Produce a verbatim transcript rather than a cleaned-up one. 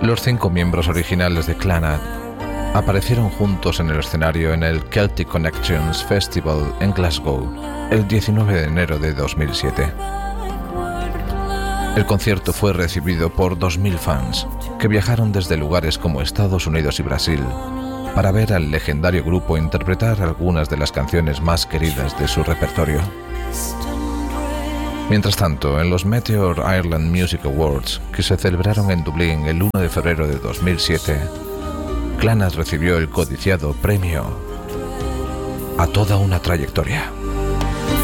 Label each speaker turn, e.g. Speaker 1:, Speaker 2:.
Speaker 1: Los cinco miembros originales de Clannad aparecieron juntos en el escenario en el Celtic Connections Festival en Glasgow el diecinueve de enero de dos mil siete. El concierto fue recibido por dos mil fans que viajaron desde lugares como Estados Unidos y Brasil para ver al legendario grupo interpretar algunas de las canciones más queridas de su repertorio. Mientras tanto, en los Meteor Ireland Music Awards, que se celebraron en Dublín el uno de febrero de dos mil siete, Clannad recibió el codiciado premio a toda una trayectoria.